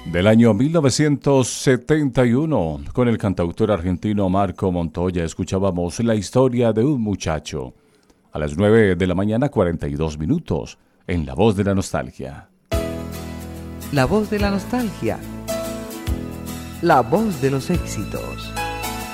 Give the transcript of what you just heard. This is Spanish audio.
Del año 1971, con el cantautor argentino Marco Montoya, escuchábamos la historia de un muchacho. A las 9 de la mañana, 42 minutos, en La Voz de la Nostalgia. La voz de la nostalgia. La voz de los éxitos.